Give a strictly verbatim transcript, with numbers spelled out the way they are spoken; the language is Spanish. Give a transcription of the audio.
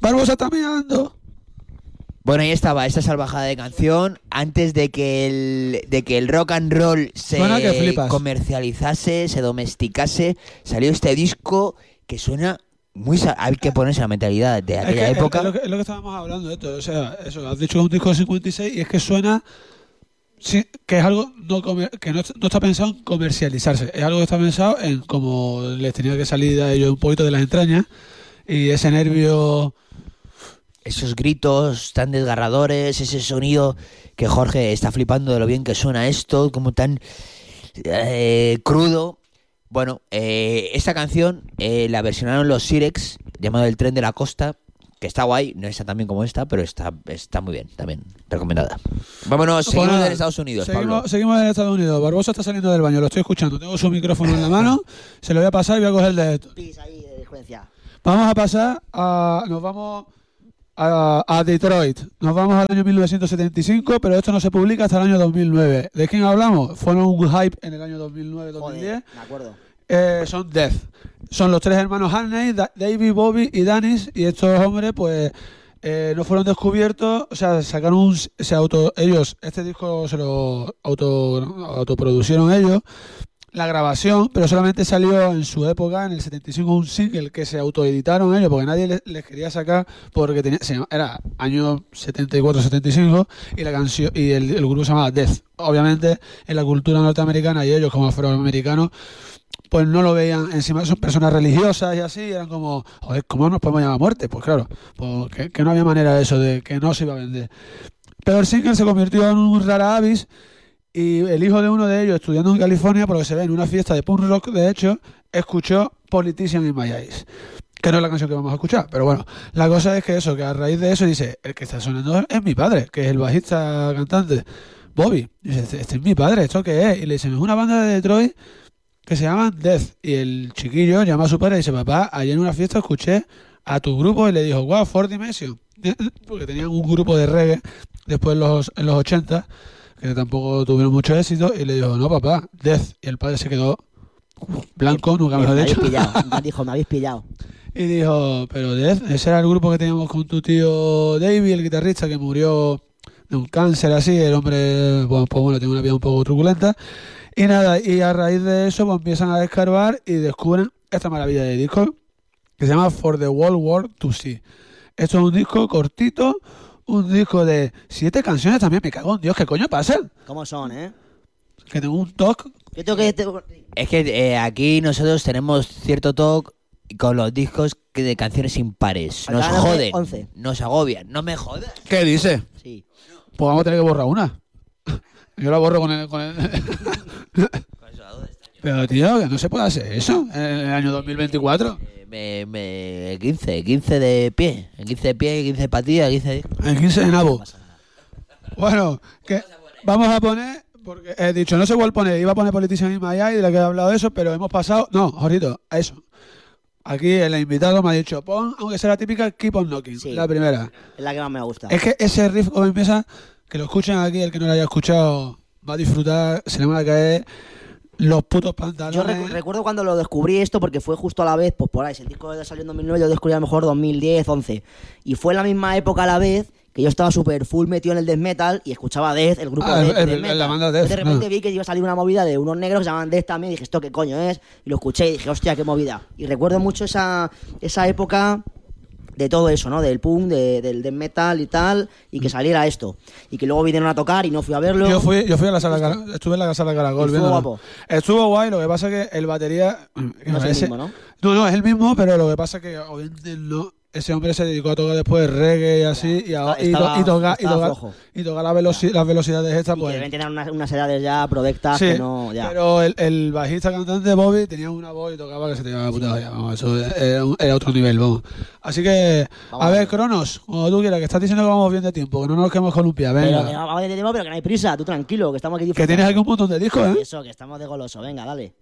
Barbosa está meando. Bueno, ahí estaba esta salvajada de canción antes de que el de que el rock and roll se comercializase, se domesticase. Salió este disco que suena muy... Hay que ponerse la mentalidad de aquella es que, época. Es lo, que, es lo que estábamos hablando de esto. O sea, eso, has dicho que es un disco de cincuenta y seis y es que suena... Sí, que es algo no comer, que no, no está pensado en comercializarse. Es algo que está pensado en como les tenía que salir a ellos un poquito de las entrañas y ese nervio... Esos gritos tan desgarradores, ese sonido que Jorge está flipando de lo bien que suena esto, como tan eh, crudo. Bueno, eh, esta canción eh, la versionaron los Sirex, llamado El Tren de la Costa, que está guay, no está tan bien como esta, pero está, está muy bien, también recomendada. Vámonos, seguimos bueno, en Estados Unidos, seguimos, Pablo. Seguimos en Estados Unidos. Barbosa está saliendo del baño, lo estoy escuchando. Tengo su micrófono en la mano, se lo voy a pasar y voy a coger de esto. Vamos a pasar a... Nos vamos... A, a Detroit. Nos vamos al año mil novecientos setenta y cinco, pero esto no se publica hasta el año dos mil nueve. ¿De quién hablamos? Fueron un hype en el año dos mil nueve dos mil diez. Joder, me acuerdo. Eh, son Death. Son los tres hermanos Harney, da- David, Bobby y Danis, y estos hombres pues eh, no fueron descubiertos, o sea, sacaron un, se auto, ellos, este disco se lo auto, autoproducieron ellos, la grabación, pero solamente salió en su época, en el setenta y cinco, un single que se autoeditaron ellos, porque nadie les, les quería sacar, porque tenía, se llama, era año setenta y cuatro setenta y cinco, y la canción y el, el grupo se llamaba Death. Obviamente, en la cultura norteamericana, y ellos como afroamericanos, pues no lo veían, encima son personas religiosas y así, eran como, joder, ¿cómo nos podemos llamar muerte? Pues claro, pues que, que no había manera de eso, de que no se iba a vender. Pero el single se convirtió en un rara avis. Y el hijo de uno de ellos, estudiando en California, por lo que se ve en una fiesta de punk rock, de hecho, escuchó Politician in My Eyes, que no es la canción que vamos a escuchar. Pero bueno, la cosa es que eso, que a raíz de eso dice, el que está sonando es mi padre, que es el bajista cantante, Bobby. Dice, este, este es mi padre, ¿esto qué es? Y le dice, es una banda de Detroit que se llama Death. Y el chiquillo llama a su padre y dice, papá, ayer en una fiesta escuché a tu grupo y le dijo, wow, Four Dimension. Porque tenían un grupo de reggae después en los, en los ochenta, que tampoco tuvieron mucho éxito, y le dijo, no papá, Death. Y el padre se quedó blanco, nunca mejor dicho. Me habéis pillado, dijo, me habéis pillado. Y dijo, pero Death, ese era el grupo que teníamos con tu tío David, el guitarrista que murió de un cáncer así, el hombre, pues, pues bueno, tiene una vida un poco truculenta. Y nada, y a raíz de eso pues empiezan a escarbar y descubren esta maravilla de disco que se llama For the World War to See. Esto es un disco cortito, un disco de siete canciones también, me cago en Dios, ¿qué coño pasa? ¿Cómo son, eh? Que tengo un toque. Yo tengo que... Tengo... Es que eh, aquí nosotros tenemos cierto toque con los discos que de canciones impares. Nos Acá joden, once. Nos agobian. No me jodas. ¿Qué dice? Sí. Pues vamos a tener que borrar una. Yo la borro con el... Con el... Pero tío, que no se puede hacer eso en el año dos mil veinticuatro. Me, me, quince, quince de pie, quince de pie, quince de patilla, quince de... El quince de nabo. Bueno, que vamos a poner, porque he dicho, no sé cuál poner, iba a poner Politician in My Eyes, de la que he hablado de eso, pero hemos pasado, no, Jorito, a eso. Aquí el invitado me ha dicho, pon, aunque sea la típica, Keep on Knocking, sí, la primera. Es la que más me gusta. Es que ese riff como empieza, que lo escuchen aquí, el que no lo haya escuchado va a disfrutar, se le van a caer los putos pantalones. Yo recu- recuerdo cuando lo descubrí esto, porque fue justo a la vez, pues por ahí, el disco salió en dos mil nueve, yo lo descubrí a lo mejor dos mil diez, once. Y fue en la misma época a la vez que yo estaba súper full metido en el death metal y escuchaba Death, el grupo ah, de el, death el, metal. La banda Death. De repente no. vi que iba a salir una movida de unos negros que se llamaban Death también y dije, ¿esto qué coño es? Y lo escuché y dije, hostia, qué movida. Y recuerdo mucho esa, esa época de todo eso, ¿no? Del punk, de, del death metal y tal, y que saliera esto. Y que luego vinieron a tocar y no fui a verlo. Yo fui, yo fui a la sala, Car- estuve en la sala Caracol. Estuvo guapo. Estuvo guay, lo que pasa es que el batería... No es el ese, mismo, ¿no? No, no, es el mismo, pero lo que pasa es que obviamente no... Ese hombre se dedicó a tocar después reggae y así, y, a, y, to, y tocar y toca, y toca la veloci las velocidades estas. Y pues, que deben tener unas, unas edades ya provectas sí, que no... Ya. Pero el, el bajista cantante Bobby tenía una voz y tocaba que se te iba la puta olla, vamos, eso era, un, era otro nivel, vamos. Así que, vamos a ver, Cronos, como tú quieras, que estás diciendo que vamos bien de tiempo, que no nos quedemos columpiar, venga. Pero que vamos bien de tiempo, pero que no hay prisa, tú tranquilo, que estamos aquí Que tienes aquí un montón de discos, ¿eh? Eso, que estamos de goloso, venga, dale.